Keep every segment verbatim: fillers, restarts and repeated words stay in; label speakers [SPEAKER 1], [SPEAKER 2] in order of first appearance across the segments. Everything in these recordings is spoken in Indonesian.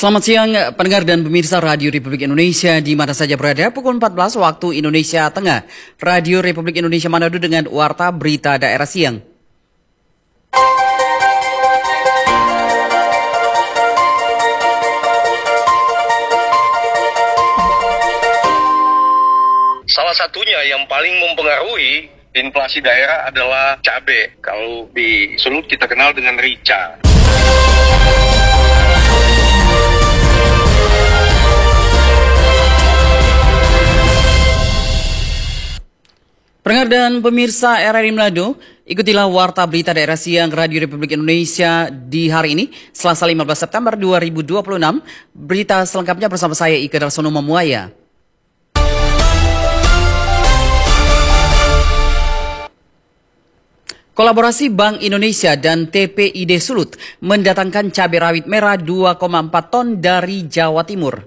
[SPEAKER 1] Selamat siang pendengar dan pemirsa Radio Republik Indonesia di mana saja berada. Pukul empat belas waktu Indonesia Tengah. Radio Republik Indonesia Manado dengan Warta Berita Daerah Siang.
[SPEAKER 2] Salah satunya yang paling mempengaruhi inflasi daerah adalah cabai. Kalau di Sulut kita kenal dengan rica.
[SPEAKER 1] Pendengar dan pemirsa R R I Manado, ikutilah Warta Berita Daerah Siang Radio Republik Indonesia di hari ini, Selasa lima belas September dua ribu dua puluh enam. Berita selengkapnya bersama saya Ika Darsono Mamuaya. Kolaborasi Bank Indonesia dan T P I D Sulut mendatangkan cabai rawit merah dua koma empat ton dari Jawa Timur.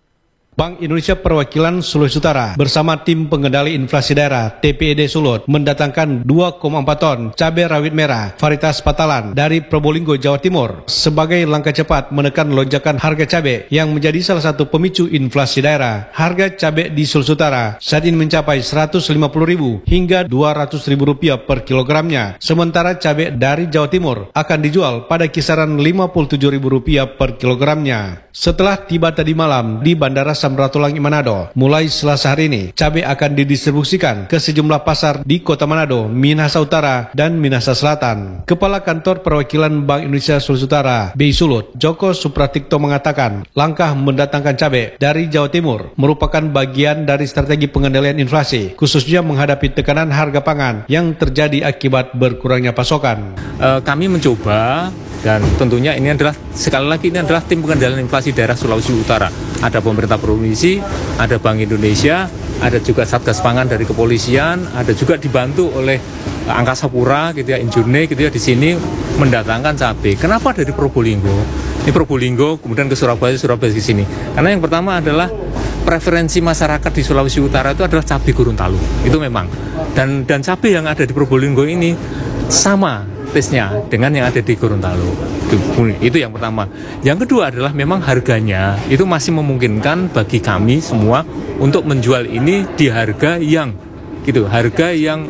[SPEAKER 3] Bank Indonesia Perwakilan Sulawesi Utara bersama tim pengendali inflasi daerah T P I D Sulut mendatangkan dua koma empat ton cabai rawit merah varietas Patalan dari Probolinggo, Jawa Timur sebagai langkah cepat menekan lonjakan harga cabai yang menjadi salah satu pemicu inflasi daerah. Harga cabai di Sulawesi Utara saat ini mencapai seratus lima puluh ribu hingga dua ratus ribu rupiah per kilogramnya, sementara cabai dari Jawa Timur akan dijual pada kisaran lima puluh tujuh ribu rupiah per kilogramnya. Setelah tiba tadi malam di Bandara Samratulangi Manado, mulai Selasa hari ini, cabai akan didistribusikan ke sejumlah pasar di Kota Manado, Minahasa Utara, dan Minahasa Selatan. Kepala Kantor Perwakilan Bank Indonesia Sulawesi Utara, B I Sulut, Joko Supratikto mengatakan, langkah mendatangkan cabai dari Jawa Timur merupakan bagian dari strategi pengendalian inflasi, khususnya menghadapi tekanan harga pangan yang terjadi akibat berkurangnya pasokan.
[SPEAKER 4] Uh, kami mencoba, dan tentunya ini adalah, sekali lagi ini adalah tim pengendalian inflasi daerah Sulawesi Utara. Ada pemerintah provinsi, ada Bank Indonesia, ada juga Satgas Pangan dari kepolisian, ada juga dibantu oleh Angkasa Pura, gitu ya, Injurne, gitu ya, di sini mendatangkan cabai. Kenapa dari Probolinggo? Ini Probolinggo, kemudian ke Surabaya, Surabaya ke sini. Karena yang pertama adalah preferensi masyarakat di Sulawesi Utara itu adalah cabai Gorontalo. Itu memang. Dan dan cabai yang ada di Probolinggo ini sama tesnya dengan yang ada di Gorontalo. Itu, itu yang pertama. Yang kedua adalah memang harganya itu masih memungkinkan bagi kami semua untuk menjual ini di harga yang gitu, harga yang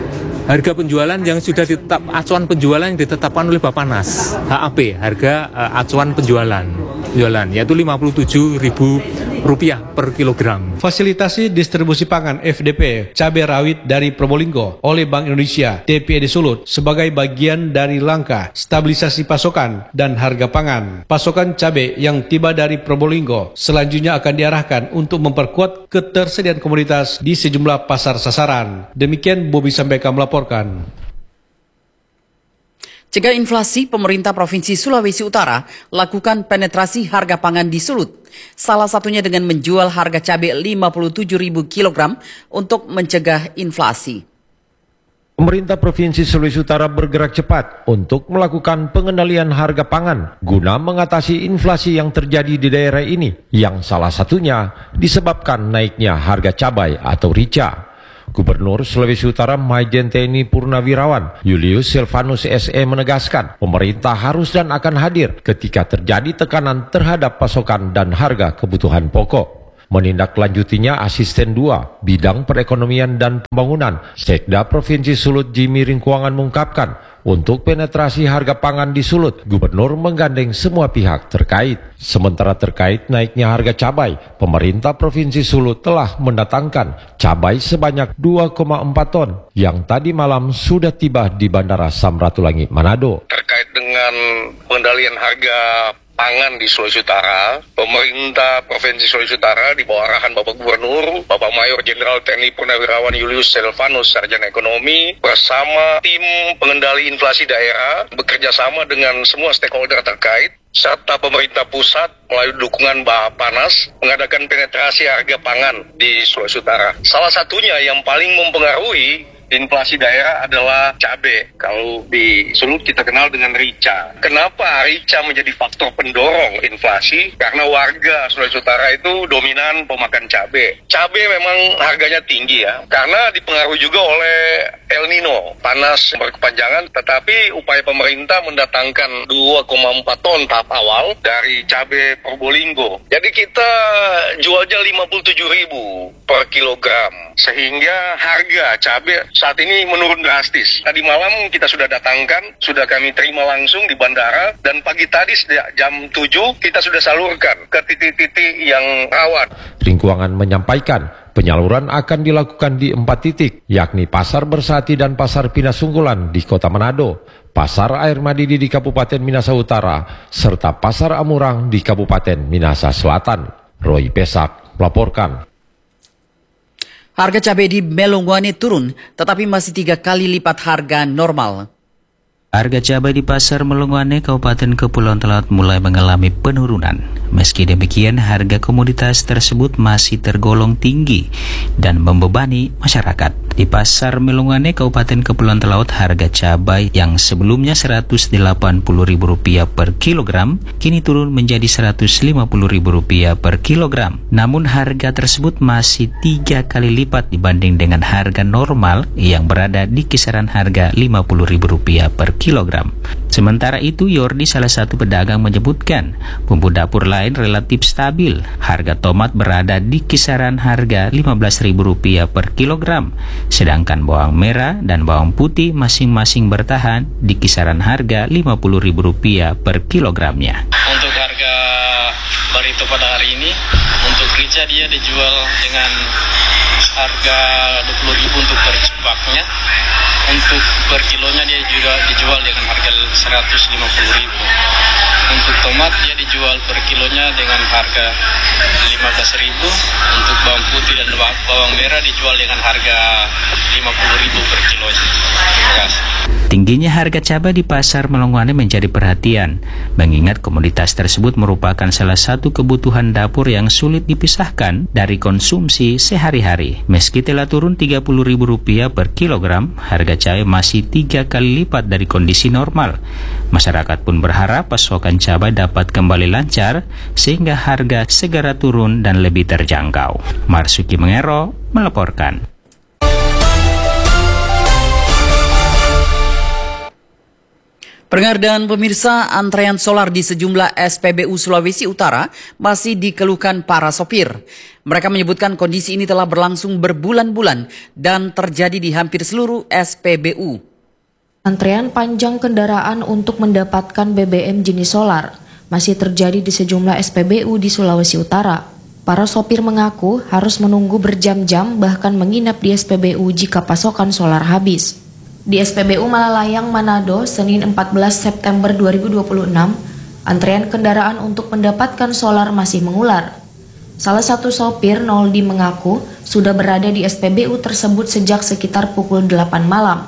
[SPEAKER 4] harga penjualan yang sudah ditetap, acuan penjualan yang ditetapkan oleh Bappenas, H A P, harga uh, acuan penjualan, penjualan yaitu lima puluh tujuh ribu rupiah per kilogram.
[SPEAKER 3] Fasilitasi distribusi pangan F D P cabai rawit dari Probolinggo oleh Bank Indonesia T P I D Sulut sebagai bagian dari langkah stabilisasi pasokan dan harga pangan. Pasokan cabai yang tiba dari Probolinggo selanjutnya akan diarahkan untuk memperkuat ketersediaan komoditas di sejumlah pasar sasaran. Demikian Bobi Sambeka melaporkan.
[SPEAKER 1] Cegah inflasi, pemerintah Provinsi Sulawesi Utara lakukan penetrasi harga pangan di Sulut. Salah satunya dengan menjual harga cabai lima puluh tujuh ribu kilogram untuk mencegah inflasi.
[SPEAKER 5] Pemerintah Provinsi Sulawesi Utara bergerak cepat untuk melakukan pengendalian harga pangan guna mengatasi inflasi yang terjadi di daerah ini, yang salah satunya disebabkan naiknya harga cabai atau rica. Gubernur Sulawesi Utara Maijen T N I Purnawirawan Julius Silvanus S E menegaskan pemerintah harus dan akan hadir ketika terjadi tekanan terhadap pasokan dan harga kebutuhan pokok. Menindaklanjutinya Asisten dua Bidang Perekonomian dan Pembangunan Sekda Provinsi Sulut Jimmy Ringkuangan mengungkapkan, untuk penetrasi harga pangan di Sulut, Gubernur menggandeng semua pihak terkait. Sementara terkait naiknya harga cabai, pemerintah Provinsi Sulut telah mendatangkan cabai sebanyak dua koma empat ton yang tadi malam sudah tiba di Bandara Samratulangi Manado.
[SPEAKER 2] Terkait dengan pengendalian harga pangan di Sulawesi Utara, pemerintah Provinsi Sulawesi Utara di bawah arahan Bapak Gubernur, Bapak Mayor Jenderal T N I Purnawirawan Julius Silvanus, Sarjana Ekonomi, bersama tim pengendali inflasi daerah, bekerja sama dengan semua stakeholder terkait, serta pemerintah pusat melalui dukungan Bappenas mengadakan penetrasi harga pangan di Sulawesi Utara. Salah satunya yang paling mempengaruhi inflasi daerah adalah cabai. Kalau di Sulut kita kenal dengan rica. Kenapa rica menjadi faktor pendorong inflasi? Karena warga Sulawesi Utara itu dominan pemakan cabai. Cabai memang harganya tinggi ya, karena dipengaruhi juga oleh El Nino, panas berkepanjangan, tetapi upaya pemerintah mendatangkan dua koma empat ton tahap awal dari cabai Probolinggo. Jadi kita jualnya lima puluh tujuh ribu per kilogram, sehingga harga cabai saat ini menurun drastis. Tadi malam kita sudah datangkan, sudah kami terima langsung di bandara, dan pagi tadi sejak jam tujuh kita sudah salurkan ke titik-titik yang rawan.
[SPEAKER 5] Lingkungan menyampaikan penyaluran akan dilakukan di empat titik, yakni Pasar Bersati dan Pasar Pinasunggulan di Kota Manado, Pasar Air Madidi di Kabupaten Minahasa Utara, serta Pasar Amurang di Kabupaten Minahasa Selatan. Roy Pesak melaporkan.
[SPEAKER 1] Harga cabai di Melongwane turun, tetapi masih tiga kali lipat harga normal.
[SPEAKER 6] Harga cabai di Pasar Melongwane, Kabupaten Kepulauan Talaut mulai mengalami penurunan. Meski demikian, harga komoditas tersebut masih tergolong tinggi dan membebani masyarakat. Di Pasar Melongwane, Kabupaten Kepulauan Talaut, harga cabai yang sebelumnya seratus delapan puluh ribu rupiah per kilogram, kini turun menjadi seratus lima puluh ribu rupiah per kilogram. Namun harga tersebut masih tiga kali lipat dibanding dengan harga normal yang berada di kisaran harga lima puluh ribu rupiah per kilogram. Sementara itu, Yordi, salah satu pedagang, menyebutkan bumbu dapur lain relatif stabil. Harga tomat berada di kisaran harga lima belas ribu rupiah per kilogram, sedangkan bawang merah dan bawang putih masing-masing bertahan di kisaran harga lima puluh ribu rupiah per kilogramnya.
[SPEAKER 7] Untuk harga barito pada hari ini, untuk rica dia dijual dengan harga dua puluh ribu untuk per cepaknya. Untuk per kilonya dia juga dijual dengan harga seratus lima puluh ribu. Untuk tomat dia dijual per kilonya dengan harga lima belas ribu. Untuk bawang putih dan bawang merah dijual dengan harga lima puluh ribu per kilonya. Terima kasih.
[SPEAKER 6] Tingginya harga cabai di Pasar Melongwane menjadi perhatian, mengingat komoditas tersebut merupakan salah satu kebutuhan dapur yang sulit dipisahkan dari konsumsi sehari-hari. Meski telah turun tiga puluh ribu rupiah per kilogram, harga cabai masih tiga kali lipat dari kondisi normal. Masyarakat pun berharap pasokan cabai dapat kembali lancar sehingga harga segera turun dan lebih terjangkau. Marsuki Mengero melaporkan.
[SPEAKER 1] Pendengar dan pemirsa, antrean solar di sejumlah S P B U Sulawesi Utara masih dikeluhkan para sopir. Mereka menyebutkan kondisi ini telah berlangsung berbulan-bulan dan terjadi di hampir seluruh S P B U.
[SPEAKER 8] Antrean panjang kendaraan untuk mendapatkan B B M jenis solar masih terjadi di sejumlah S P B U di Sulawesi Utara. Para sopir mengaku harus menunggu berjam-jam bahkan menginap di S P B U jika pasokan solar habis. Di S P B U Malalayang, Manado, Senin empat belas September dua ribu dua puluh enam, antrean kendaraan untuk mendapatkan solar masih mengular. Salah satu sopir, Noldi, mengaku sudah berada di S P B U tersebut sejak sekitar pukul delapan malam.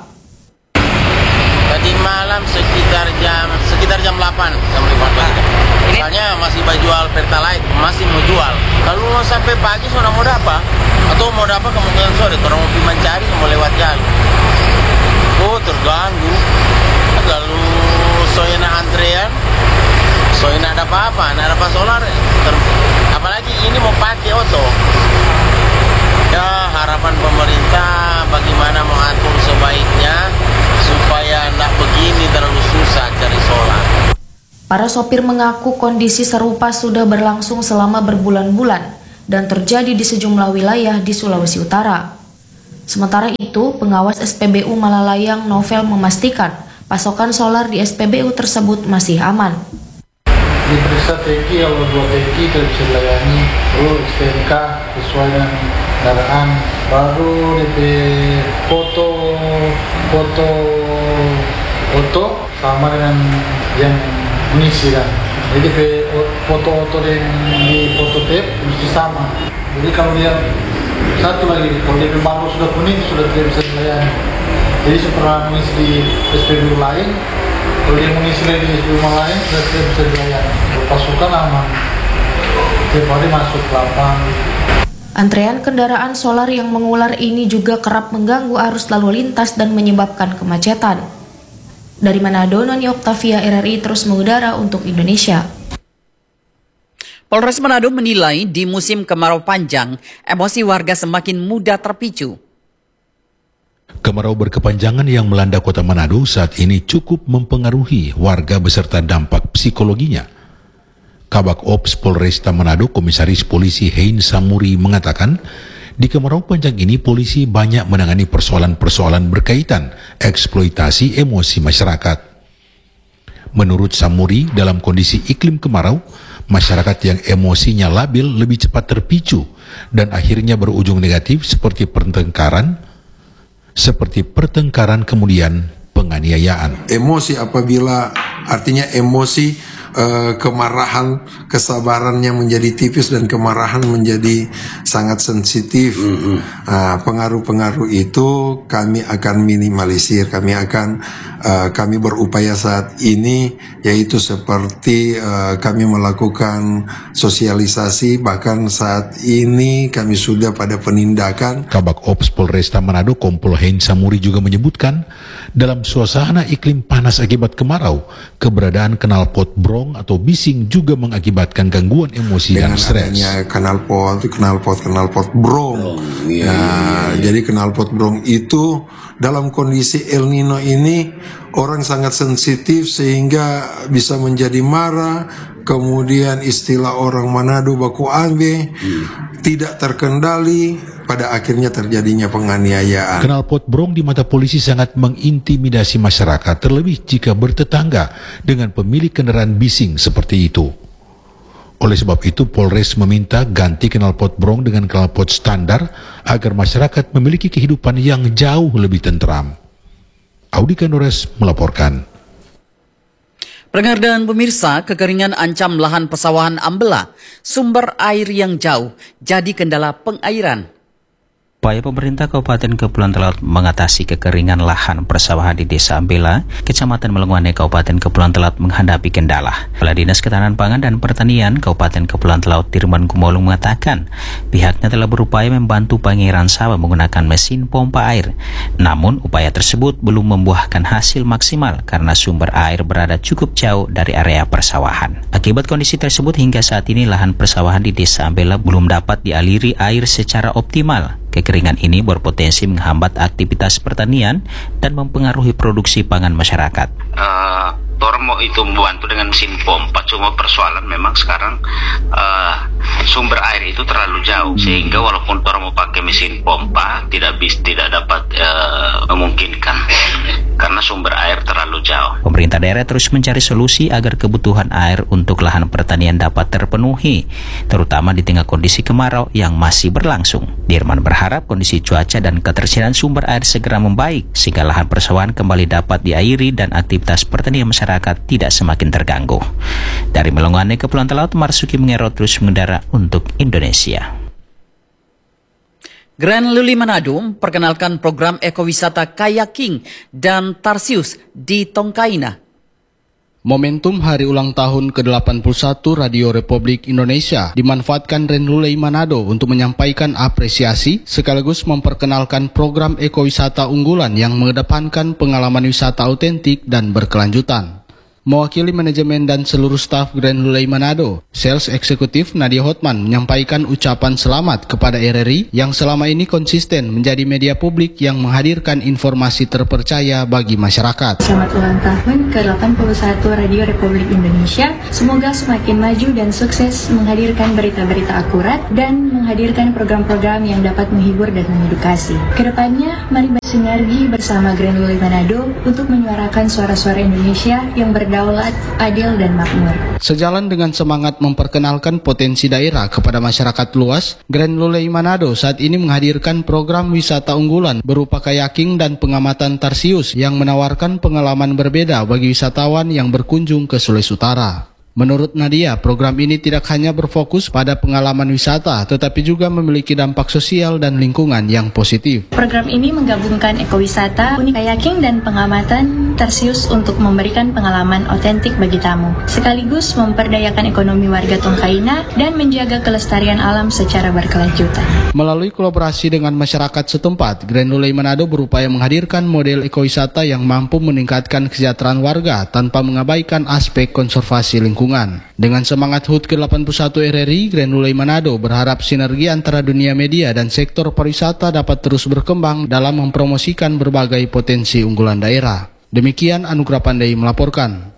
[SPEAKER 9] Tadi malam sekitar jam sekitar jam delapan, jam lima belas. Misalnya masih mau jual Pertalite, masih mau jual. Kalau mau sampai pagi sudah mau dapat, atau mau dapat kemungkinan sore, orang mau pergi mencari, mau lewat jalan. Oh, terganggu. Kalau soalnya antrean, soalnya ada apa-apa, ada apa solar. Ter- apalagi ini mau pakai oto. Ya, harapan pemerintah bagaimana mengatur sebaiknya supaya tidak begini terlalu susah cari solar.
[SPEAKER 8] Para sopir mengaku kondisi serupa sudah berlangsung selama berbulan-bulan dan terjadi di sejumlah wilayah di Sulawesi Utara. Sementara itu, pengawas S P B U Malalayang, Novel, memastikan pasokan solar di S P B U tersebut masih aman.
[SPEAKER 10] Diperiksa T K, kalau dua T K itu bisa dilayani, lalu S T N K sesuai dengan kendaraan, baru D P foto foto foto sama dengan yang mengisi kan. Jadi D P foto-foto yang di foto tape mesti sama. Jadi kalau dia satu lagi, kalau D P baru sudah kuning sudah tidak bisa dilayani. Jadi setelah mengisi di S P B U lain, kalau dia mengisi di S P B U lain sudah tidak bisa dilayani. Pasukan aman, tiap hari masuk lapang.
[SPEAKER 8] Antrean kendaraan solar yang mengular ini juga kerap mengganggu arus lalu lintas dan menyebabkan kemacetan. Dari Manado, Noni Oktavia R R I terus mengudara untuk Indonesia.
[SPEAKER 1] Polres Manado menilai di musim kemarau panjang, emosi warga semakin mudah terpicu.
[SPEAKER 11] Kemarau berkepanjangan yang melanda kota Manado saat ini cukup mempengaruhi warga beserta dampak psikologinya. Kabak Ops Polresta Manado, Komisaris Polisi Hein Samuri mengatakan, di kemarau panjang ini polisi banyak menangani persoalan-persoalan berkaitan eksploitasi emosi masyarakat. Menurut Samuri, dalam kondisi iklim kemarau, masyarakat yang emosinya labil lebih cepat terpicu dan akhirnya berujung negatif seperti pertengkaran, seperti pertengkaran kemudian penganiayaan.
[SPEAKER 12] Emosi apabila artinya emosi Uh, kemarahan, kesabarannya menjadi tipis dan kemarahan menjadi sangat sensitif. Mm-hmm. uh, pengaruh-pengaruh itu kami akan minimalisir, kami akan uh, kami berupaya saat ini yaitu seperti uh, kami melakukan sosialisasi, bahkan saat ini kami sudah pada penindakan.
[SPEAKER 11] Kabak Ops Polresta Manado Kompol Hein Samuri juga menyebutkan, dalam suasana iklim panas akibat kemarau, keberadaan knalpot brong atau bising juga mengakibatkan gangguan emosi
[SPEAKER 12] dengan
[SPEAKER 11] dan stres.
[SPEAKER 12] Adanya knalpot, knalpot, knalpot brong. Oh, iya, nah, iya, iya. Jadi knalpot brong itu dalam kondisi El Nino ini orang sangat sensitif sehingga bisa menjadi marah. Kemudian istilah orang Manado baku ambe hmm. tidak terkendali, pada akhirnya terjadinya penganiayaan.
[SPEAKER 11] Knalpot brong di mata polisi sangat mengintimidasi masyarakat, terlebih jika bertetangga dengan pemilik kendaraan bising seperti itu. Oleh sebab itu, Polres meminta ganti knalpot brong dengan knalpot standar agar masyarakat memiliki kehidupan yang jauh lebih tentram. Audi Kandores melaporkan.
[SPEAKER 1] Pendengar dan pemirsa, kekeringan ancam lahan persawahan Ambela, sumber air yang jauh jadi kendala pengairan.
[SPEAKER 6] Upaya pemerintah Kabupaten Kepulauan Talaut mengatasi kekeringan lahan persawahan di Desa Ambela, Kecamatan Melengwane, Kabupaten Kepulauan Talaut menghadapi kendala. Kepala Dinas Ketahanan Pangan dan Pertanian Kabupaten Kepulauan Talaut Dirman Kumolong mengatakan, pihaknya telah berupaya membantu pangeran sawah menggunakan mesin pompa air. Namun, upaya tersebut belum membuahkan hasil maksimal karena sumber air berada cukup jauh dari area persawahan. Akibat kondisi tersebut, hingga saat ini lahan persawahan di Desa Ambela belum dapat dialiri air secara optimal. Kekeringan ini berpotensi menghambat aktivitas pertanian dan mempengaruhi produksi pangan masyarakat.
[SPEAKER 13] Uh, Tormo itu membantu dengan mesin pompa, cuma persoalan memang sekarang uh, sumber air itu terlalu jauh, sehingga walaupun Tormo pakai mesin pompa tidak bis, tidak dapat uh, memungkinkan karena sumber air terlalu jauh.
[SPEAKER 6] Pemerintah daerah terus mencari solusi agar kebutuhan air untuk lahan pertanian dapat terpenuhi, terutama di tengah kondisi kemarau yang masih berlangsung. Dirman berharap kondisi cuaca dan ketersediaan sumber air segera membaik sehingga lahan persawahan kembali dapat diairi dan aktivitas pertanian masyarakat tidak semakin terganggu. Dari Melengwane, Kepulauan Talaut, Marsuki Mengero terus mengendara untuk Indonesia.
[SPEAKER 1] Grand Luli Manado memperkenalkan program ekowisata kayaking dan tarsius di Tongkaina.
[SPEAKER 3] Momentum hari ulang tahun ke delapan puluh satu Radio Republik Indonesia dimanfaatkan Renlulei Manado untuk menyampaikan apresiasi sekaligus memperkenalkan program ekowisata unggulan yang mengedepankan pengalaman wisata autentik dan berkelanjutan. Mewakili manajemen dan seluruh staf Grand Lulei Manado, Sales Eksekutif Nadia Hotman menyampaikan ucapan selamat kepada R R I yang selama ini konsisten menjadi media publik yang menghadirkan informasi terpercaya bagi masyarakat.
[SPEAKER 14] Selamat ulang tahun ke delapan puluh satu Radio Republik Indonesia. Semoga semakin maju dan sukses menghadirkan berita-berita akurat dan menghadirkan program-program yang dapat menghibur dan mengedukasi. Kedepannya, mari bersinergi bersama Grand Lulei Manado untuk menyuarakan suara-suara Indonesia yang ber Daulat, adil, dan makmur.
[SPEAKER 3] Sejalan dengan semangat memperkenalkan potensi daerah kepada masyarakat luas, Grand Lulei Manado saat ini menghadirkan program wisata unggulan berupa kayaking dan pengamatan tarsius yang menawarkan pengalaman berbeda bagi wisatawan yang berkunjung ke Sulawesi Utara.
[SPEAKER 15] Menurut Nadia, program ini tidak hanya berfokus pada pengalaman wisata, tetapi juga memiliki dampak sosial dan lingkungan yang positif.
[SPEAKER 14] Program ini menggabungkan ekowisata, unik kayaking, dan pengamatan tersius untuk memberikan pengalaman otentik bagi tamu, sekaligus memperdayakan ekonomi warga Tongkaina dan menjaga kelestarian alam secara berkelanjutan.
[SPEAKER 15] Melalui kolaborasi dengan masyarakat setempat, Grand Lulei Manado berupaya menghadirkan model ekowisata yang mampu meningkatkan kesejahteraan warga tanpa mengabaikan aspek konservasi lingkungan. Dengan semangat H U T ke delapan puluh satu R R I, Grand Lulei Manado berharap sinergi antara dunia media dan sektor pariwisata dapat terus berkembang dalam mempromosikan berbagai potensi unggulan daerah. Demikian Anugrah Pandai melaporkan.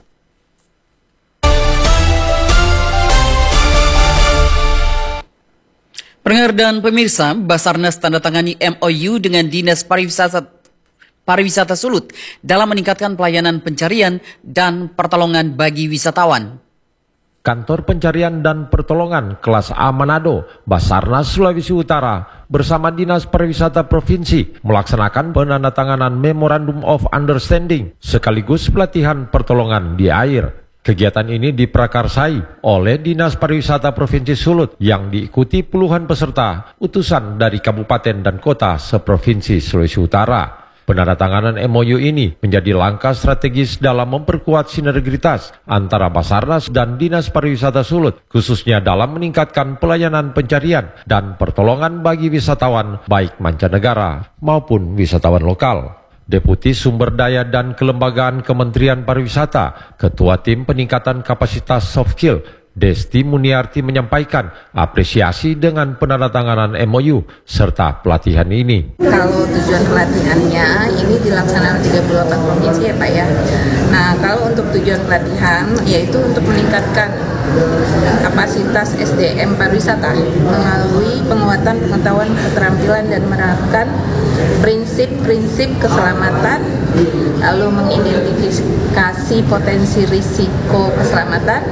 [SPEAKER 1] Pendengar dan pemirsa, Basarnas tanda tangani M O U dengan Dinas Pariwisata Pariwisata Sulut dalam meningkatkan pelayanan pencarian dan pertolongan bagi wisatawan.
[SPEAKER 5] Kantor Pencarian dan Pertolongan Kelas A Manado, Basarnas Sulawesi Utara bersama Dinas Pariwisata Provinsi melaksanakan penandatanganan Memorandum of Understanding sekaligus pelatihan pertolongan di air. Kegiatan ini diprakarsai oleh Dinas Pariwisata Provinsi Sulut yang diikuti puluhan peserta utusan dari kabupaten dan kota seprovinsi Sulawesi Utara. Penandatanganan M O U ini menjadi langkah strategis dalam memperkuat sinergitas antara Basarnas dan Dinas Pariwisata Sulut, khususnya dalam meningkatkan pelayanan pencarian dan pertolongan bagi wisatawan baik mancanegara maupun wisatawan lokal. Deputi Sumber Daya dan Kelembagaan Kementerian Pariwisata, Ketua Tim Peningkatan Kapasitas Soft Skill, Desti Muniarti menyampaikan apresiasi dengan penandatanganan M O U serta pelatihan ini.
[SPEAKER 16] Kalau tujuan pelatihannya ini dilaksanakan tiga puluh delapan provinsi ya Pak ya. Nah kalau untuk tujuan pelatihan yaitu untuk meningkatkan kapasitas S D M pariwisata melalui penguatan pengetahuan keterampilan dan menerapkan prinsip-prinsip keselamatan, lalu mengidentifikasi potensi risiko keselamatan,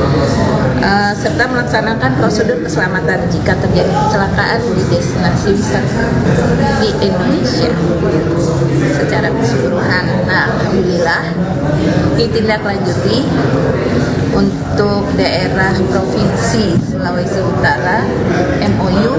[SPEAKER 16] uh, serta melaksanakan prosedur keselamatan jika terjadi kecelakaan di destinasi wisata di Indonesia secara keseluruhan. Nah, alhamdulillah ditindaklanjuti untuk daerah provinsi Sulawesi Utara M O U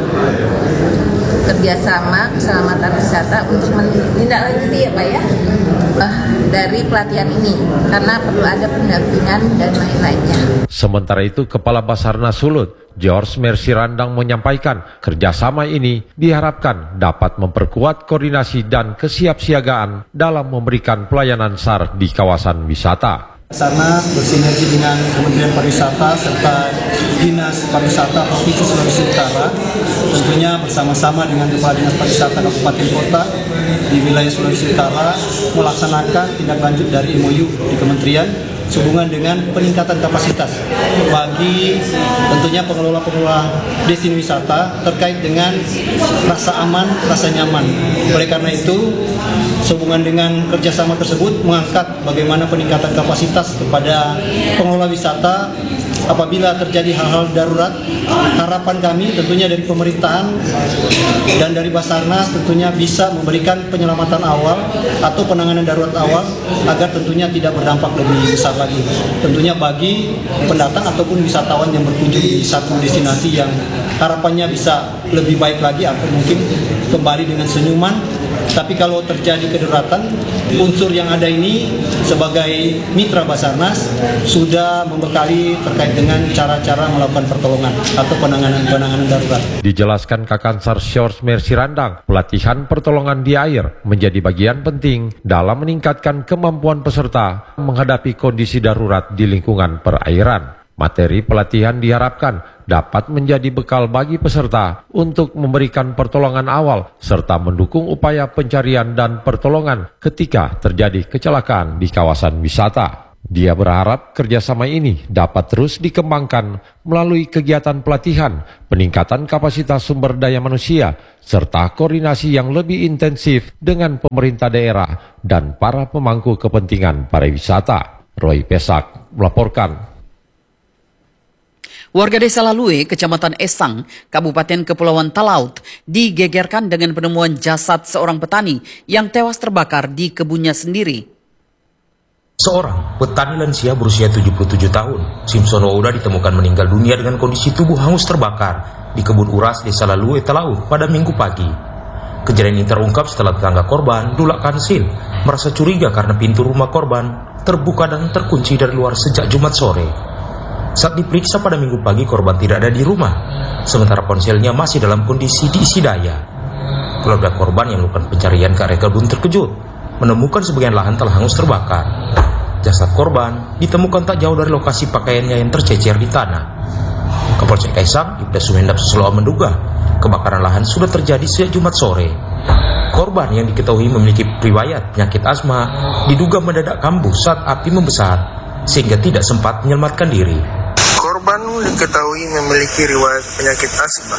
[SPEAKER 16] kerjasama keselamatan wisata untuk menindaklanjuti ya Pak ya uh, dari pelatihan ini karena perlu ada pendampingan dan lain-lainnya.
[SPEAKER 5] Sementara itu Kepala Basarnas Sulut George Mercy Randang menyampaikan kerjasama ini diharapkan dapat memperkuat koordinasi dan kesiapsiagaan dalam memberikan pelayanan S A R di kawasan wisata.
[SPEAKER 17] Basarnas bersinergi dengan Kementerian Pariwisata serta Dinas Pariwisata Provinsi Sulawesi Utara, tentunya bersama-sama dengan Kepala Dinas Pariwisata Kabupaten Kota di wilayah Sulawesi Utara melaksanakan tindak lanjut dari M O U di Kementerian sehubungan dengan peningkatan kapasitas bagi tentunya pengelola-pengelola destinasi wisata terkait dengan rasa aman, rasa nyaman. Oleh karena itu, sehubungan dengan kerjasama tersebut mengangkat bagaimana peningkatan kapasitas kepada pengelola wisata apabila terjadi hal-hal darurat. Harapan kami tentunya dari pemerintahan dan dari Basarnas tentunya bisa memberikan penyelamatan awal atau penanganan darurat awal agar tentunya tidak berdampak lebih besar lagi. Tentunya bagi pendatang ataupun wisatawan yang berkunjung di satu destinasi yang harapannya bisa lebih baik lagi atau mungkin kembali dengan senyuman. Tapi kalau terjadi kedaruratan, unsur yang ada ini sebagai mitra Basarnas sudah membekali terkait dengan cara-cara melakukan pertolongan atau penanganan-penanganan darurat.
[SPEAKER 5] Dijelaskan Kakansar George Mercy Randang, pelatihan pertolongan di air menjadi bagian penting dalam meningkatkan kemampuan peserta menghadapi kondisi darurat di lingkungan perairan. Materi pelatihan diharapkan dapat menjadi bekal bagi peserta untuk memberikan pertolongan awal serta mendukung upaya pencarian dan pertolongan ketika terjadi kecelakaan di kawasan wisata. Dia berharap kerjasama ini dapat terus dikembangkan melalui kegiatan pelatihan, peningkatan kapasitas sumber daya manusia, serta koordinasi yang lebih intensif dengan pemerintah daerah dan para pemangku kepentingan pariwisata. Roy Pesak melaporkan.
[SPEAKER 1] Warga Desa Lalue, Kecamatan Esang, Kabupaten Kepulauan Talaut, digegerkan dengan penemuan jasad seorang petani yang tewas terbakar di kebunnya sendiri.
[SPEAKER 18] Seorang petani lansia berusia tujuh puluh tujuh tahun, Simpson Wauda, ditemukan meninggal dunia dengan kondisi tubuh hangus terbakar di kebun uras Desa Lalue Talaut pada Minggu pagi. Kejadian ini terungkap setelah tetangga korban, Dulak Kansil, merasa curiga karena pintu rumah korban terbuka dan terkunci dari luar sejak Jumat sore. Saat diperiksa pada Minggu pagi, korban tidak ada di rumah, sementara ponselnya masih dalam kondisi diisi daya. Keluarga korban yang melakukan pencarian ke area kebun terkejut menemukan sebagian lahan telah hangus terbakar. Jasad korban ditemukan tak jauh dari lokasi pakaiannya yang tercecer di tanah. Kapolsek Kaisang, Ibda Sumendap Susloa menduga kebakaran lahan sudah terjadi sejak Jumat sore. Korban yang diketahui memiliki riwayat penyakit asma diduga mendadak kambuh saat api membesar sehingga tidak sempat menyelamatkan diri.
[SPEAKER 19] Korban diketahui memiliki riwayat penyakit asma.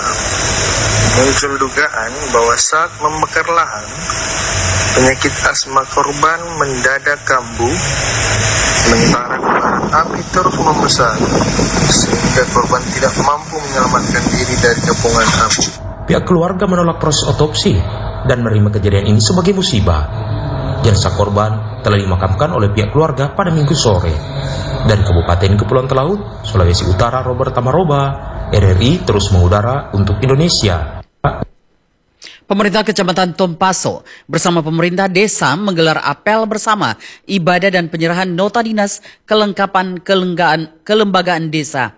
[SPEAKER 19] Muncul dugaan bahwa saat membakar lahan, penyakit asma korban mendadak kambuh, sementara kobaran api terus membesar, sehingga korban tidak mampu menyelamatkan diri dari kepungan api.
[SPEAKER 18] Pihak keluarga menolak proses otopsi dan menerima kejadian ini sebagai musibah. Jenazah korban telah dimakamkan oleh pihak keluarga pada Minggu sore. Dari Kabupaten Kepulauan Talaut, Sulawesi Utara, Robert Tamaroba, R R I terus mengudara untuk Indonesia.
[SPEAKER 1] Pemerintah Kecamatan Tompaso bersama pemerintah desa menggelar apel bersama ibadah dan penyerahan nota dinas kelengkapan kelembagaan, kelembagaan desa.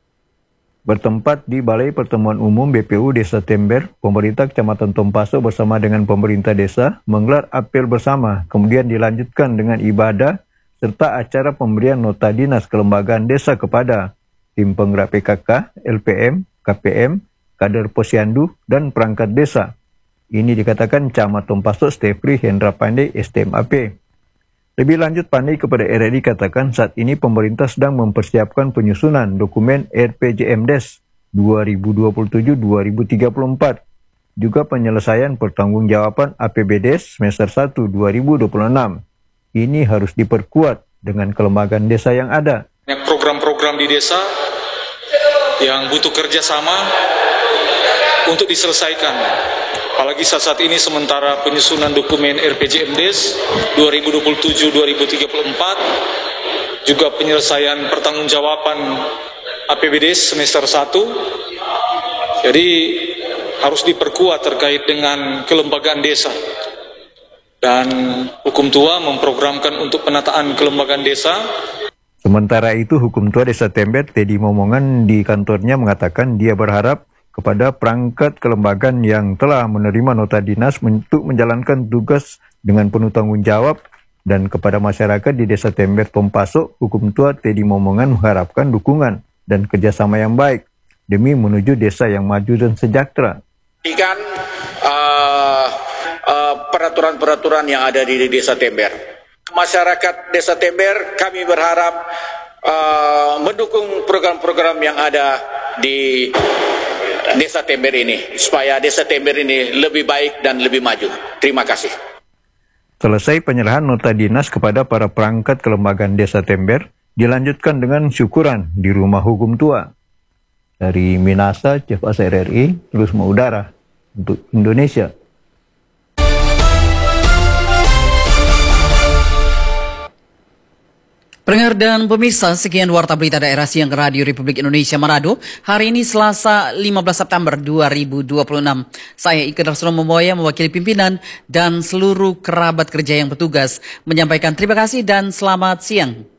[SPEAKER 20] Bertempat di Balai Pertemuan Umum B P U Desa Tember, pemerintah Kecamatan Tompaso bersama dengan pemerintah desa menggelar apel bersama, kemudian dilanjutkan dengan ibadah serta acara pemberian nota dinas kelembagaan desa kepada tim penggerak P K K, L P M, K P M, kader posyandu, dan perangkat desa. Ini dikatakan Camat Tompaso Stefri Hendra Pandey S T M A P. Lebih lanjut, Pandey kepada R R I katakan saat ini pemerintah sedang mempersiapkan penyusunan dokumen R P J M D E S dua ribu dua puluh tujuh sampai dua ribu tiga puluh empat, juga penyelesaian pertanggungjawaban A P B D E S semester satu dua ribu dua puluh enam. Ini harus diperkuat dengan kelembagaan desa yang ada.
[SPEAKER 21] Program-program di desa yang butuh kerjasama untuk diselesaikan. Apalagi saat, saat ini sementara penyusunan dokumen R P J M D E S dua ribu dua puluh tujuh sampai dua ribu tiga puluh empat, juga penyelesaian pertanggungjawaban A P B D E S semester satu. Jadi harus diperkuat terkait dengan kelembagaan desa. Dan Hukum Tua memprogramkan untuk penataan kelembagaan desa.
[SPEAKER 20] Sementara itu, Hukum Tua Desa Tember, Teddy Momongan, di kantornya mengatakan dia berharap kepada perangkat kelembagaan yang telah menerima nota dinas untuk menjalankan tugas dengan penuh tanggung jawab, dan kepada masyarakat di Desa Tember Tompaso, Hukum Tua Teddy Momongan mengharapkan dukungan dan kerjasama yang baik demi menuju desa yang maju dan sejahtera.
[SPEAKER 22] Ikan uh, uh, peraturan-peraturan yang ada di Desa Tember. Masyarakat Desa Tember, kami berharap uh, mendukung program-program yang ada di Desa Tember ini, supaya Desa Tember ini lebih baik dan lebih maju. Terima kasih.
[SPEAKER 20] Selesai penyerahan nota dinas kepada para perangkat kelembagaan Desa Tember, dilanjutkan dengan syukuran di Rumah Hukum Tua. Dari Minasa, Chief Asa R R I, terus mengudara untuk Indonesia.
[SPEAKER 1] Pendengar dan pemirsa, sekian Warta Berita Daerah Siang Radio Republik Indonesia Manado, hari ini Selasa lima belas September dua ribu dua puluh enam. Saya Ike Darsono Momoya mewakili pimpinan dan seluruh kerabat kerja yang bertugas menyampaikan terima kasih dan selamat siang.